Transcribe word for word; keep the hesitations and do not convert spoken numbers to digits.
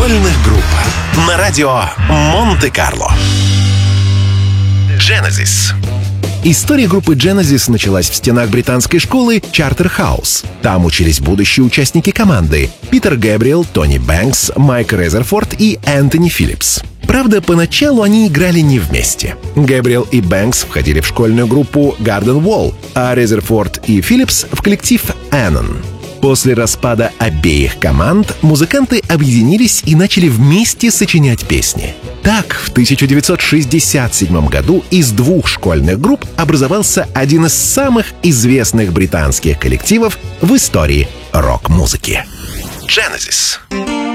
школьных групп на радио Монте-Карло. Genesis. История группы Genesis началась в стенах британской школы Чартер-хаус. Там учились будущие участники команды — Питер Гэбриэл, Тони Бэнкс, Майк Резерфорд и Энтони Филлипс. Правда, поначалу они играли не вместе. Гэбриэл и Бэнкс входили в школьную группу Garden Wall, а Резерфорд и Филлипс — в коллектив Эннон. После распада обеих команд музыканты объединились и начали вместе сочинять песни. Так, в тысяча девятьсот шестьдесят седьмом году из двух школьных групп образовался один из самых известных британских коллективов в истории рок-музыки — Genesis.